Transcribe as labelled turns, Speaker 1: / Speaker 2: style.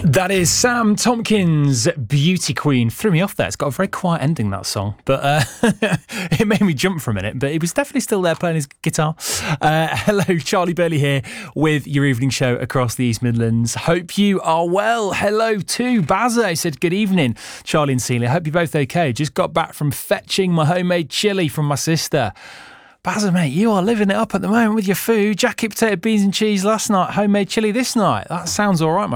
Speaker 1: That is Sam Tompkins, Beauty Queen. Threw me off there. It's got a very quiet ending, that song. But it made me jump for a minute. But he was definitely still there playing his guitar. Hello, Charlie Burley here with your evening show across the East Midlands. Hope you are well. Hello to Bazza. He said, good evening, Charlie and Celia. Hope you're both okay. Just got back from fetching my homemade chilli from my sister. Bazza, mate, you are living it up at the moment with your food. Jacket, potato, beans and cheese last night. Homemade chilli this night. That sounds all right, my